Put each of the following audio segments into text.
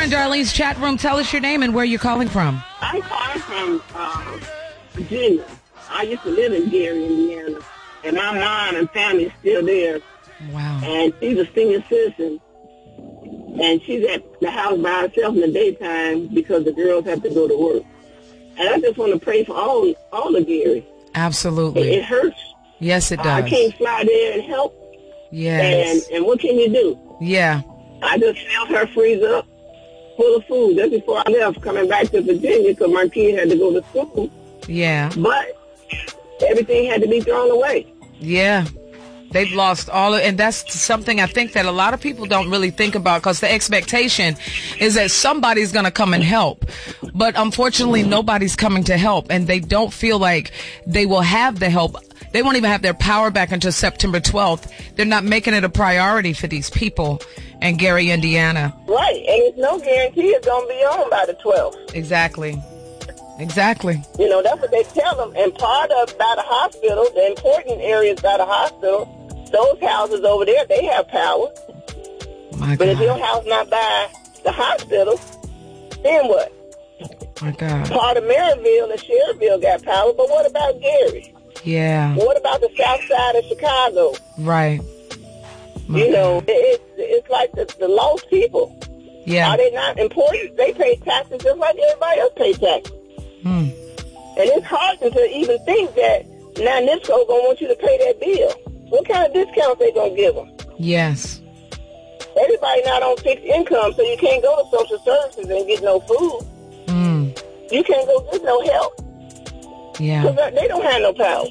in Darlene's chat room. Tell us your name and where you're calling from. I'm calling from Virginia. I used to live in Gary, Indiana. And my mom and family is still there. Wow. And she's a senior citizen. And she's at the house by herself in the daytime because the girls have to go to work. And I just want to pray for all of Gary. Absolutely. It hurts. Yes, it does. I can't fly there and help. Yes. And what can you do? Yeah. I just filled her freezer up full of food just before I left, coming back to Virginia because my kid had to go to school. Yeah. But everything had to be thrown away. Yeah. They've lost all of, and that's something I think that a lot of people don't really think about because the expectation is that somebody's going to come and help. But unfortunately, nobody's coming to help, and they don't feel like they will have the help. They won't even have their power back until September 12th. They're not making it a priority for these people in Gary, Indiana. Right, and there's no guarantee it's going to be on by the 12th. Exactly. Exactly. You know, that's what they tell them. And part of by the hospital, the important areas by the hospital, those houses over there, they have power. My God. But if your house not by the hospital, then what? My God. Part of Maryville and Sherrville got power, but what about Gary? Yeah. What about the south side of Chicago? Right. You know, it's like the lost people. Yeah. Are they not important? They pay taxes just like everybody else pays taxes. Hmm. And it's hard to even think that now NIPSCO going to want you to pay that bill. What kind of discounts they going to give them? Yes. Everybody not on fixed income, so you can't go to social services and get no food. Mm. You can't go get no help. Yeah. Because they don't have no power.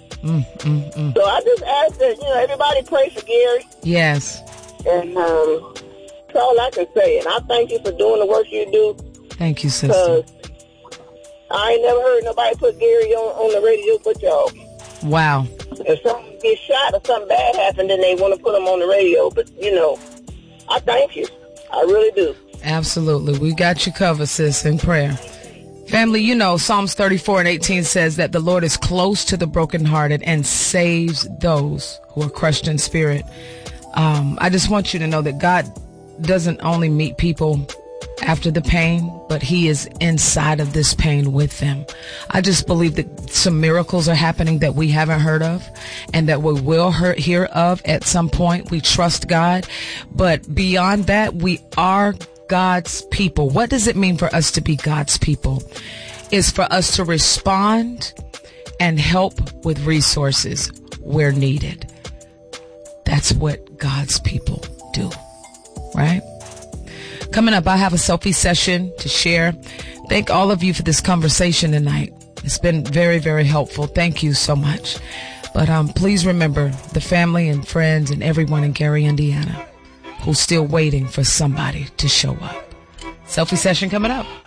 So I just ask that, everybody pray for Gary. Yes. And that's all I can say. And I thank you for doing the work you do. Thank you, sister. I ain't never heard nobody put Gary on the radio but y'all. Wow. If something gets shot or something bad happened, then they want to put them on the radio. But, I thank you. I really do. Absolutely. We got you covered, sis, in prayer. Family, Psalms 34:18 says that the Lord is close to the brokenhearted and saves those who are crushed in spirit. I just want you to know that God doesn't only meet people after the pain, but he is inside of this pain with them. I just believe that some miracles are happening that we haven't heard of and that we will hear of at some point. We trust God. But beyond that, we are God's people. What does it mean for us to be God's people? It's for us to respond and help with resources where needed. That's what God's people do, right? Coming up, I have a selfie session to share. Thank all of you for this conversation tonight. It's been very, very helpful. Thank you so much. But please remember the family and friends and everyone in Gary, Indiana, who's still waiting for somebody to show up. Selfie session coming up.